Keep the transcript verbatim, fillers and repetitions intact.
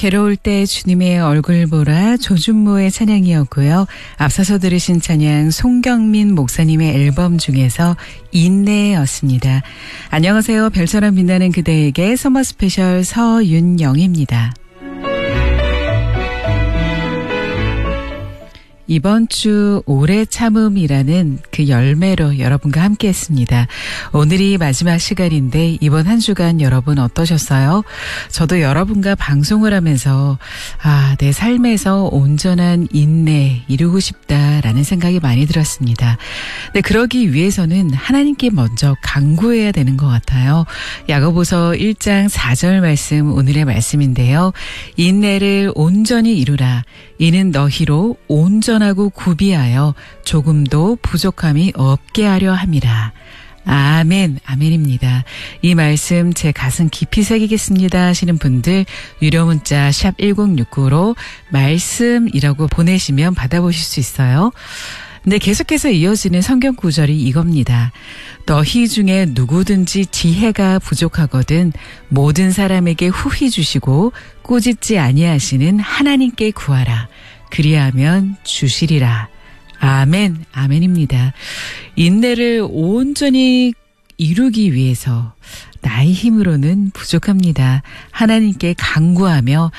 괴로울 때 주님의 얼굴 보라 조준모의 찬양이었고요. 앞서서 들으신 찬양 송경민 목사님의 앨범 중에서 인내였습니다. 안녕하세요. 별처럼 빛나는 그대에게 서머 스페셜 서윤영입니다. 이번 주 오래 참음이라는 그 열매로 여러분과 함께 했습니다. 오늘이 마지막 시간인데 이번 한 주간 여러분 어떠셨어요? 저도 여러분과 방송을 하면서 아, 내 삶에서 온전한 인내 이루고 싶다라는 생각이 많이 들었습니다. 근데 그러기 위해서는 하나님께 먼저 간구해야 되는 것 같아요. 야고보서 일 장 사 절 말씀 오늘의 말씀인데요. 인내를 온전히 이루라. 이는 너희로 온전하고 구비하여 조금도 부족함이 없게 하려 함이라. 아멘, 아멘입니다. 이 말씀 제 가슴 깊이 새기겠습니다 하시는 분들 유료 문자 샵 일공육구로 말씀이라고 보내시면 받아보실 수 있어요. 근데 계속해서 이어지는 성경 구절이 이겁니다. 너희 중에 누구든지 지혜가 부족하거든 모든 사람에게 후히 주시고 꾸짖지 아니하시는 하나님께 구하라. 그리하면 주시리라. 아멘, 아멘입니다. 인내를 온전히 이루기 위해서 나의 힘으로는 부족합니다. 하나님께 간구하며